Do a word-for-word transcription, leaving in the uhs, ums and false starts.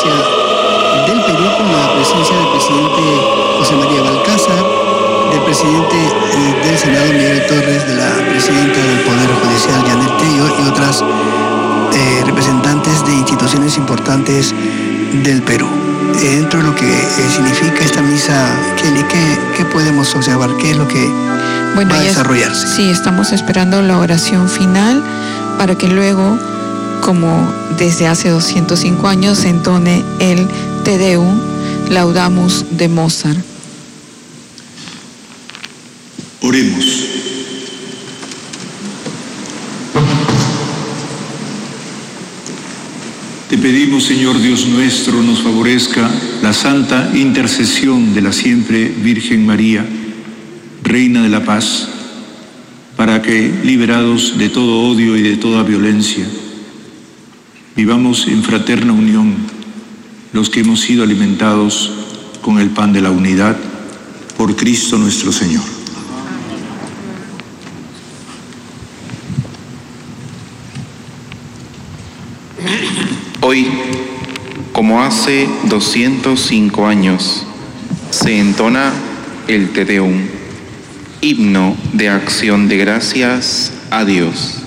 Judicial del Perú, con la presencia del presidente José María Balcázar, del presidente del Senado Miguel Torres, de la presidenta del Poder Judicial Janet Tello y otras eh, representantes de instituciones importantes del Perú. Eh, dentro de lo que eh, significa esta misa, Kelly, ¿qué, qué podemos observar? ¿Qué es lo que bueno, va a desarrollarse? Es, sí, estamos esperando la oración final para que luego, como desde hace doscientos cinco años, se entone el Te Deum Laudamus de Mozart. Oremos. Te pedimos, Señor Dios nuestro, nos favorezca la santa intercesión de la siempre Virgen María, Reina de la Paz, para que, liberados de todo odio y de toda violencia, vivamos en fraterna unión los que hemos sido alimentados con el pan de la unidad, por Cristo nuestro Señor. Hoy, como hace doscientos cinco años, se entona el Te Deum, himno de acción de gracias a Dios.